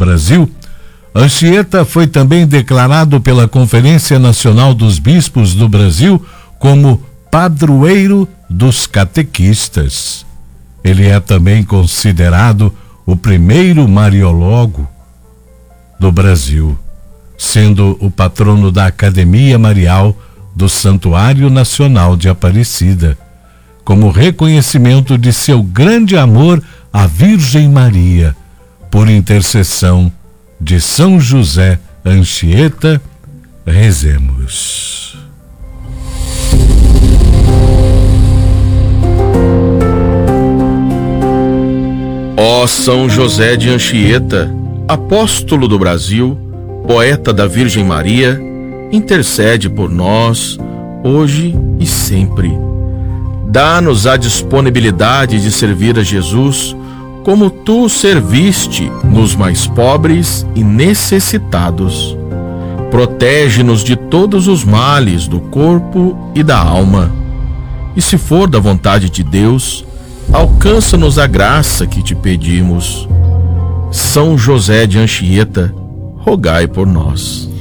Brasil, Anchieta foi também declarado pela Conferência Nacional dos Bispos do Brasil como padroeiro dos catequistas. Ele é também considerado o primeiro mariólogo do Brasil, sendo o patrono da Academia Marial do Santuário Nacional de Aparecida, como reconhecimento de seu grande amor à Virgem Maria, por intercessão de São José Anchieta. Rezemos. Ó São José de Anchieta, apóstolo do Brasil, poeta da Virgem Maria, intercede por nós, hoje e sempre. Dá-nos a disponibilidade de servir a Jesus como tu serviste nos mais pobres e necessitados. Protege-nos de todos os males do corpo e da alma. E se for da vontade de Deus, alcança-nos a graça que te pedimos. São José de Anchieta, rogai por nós.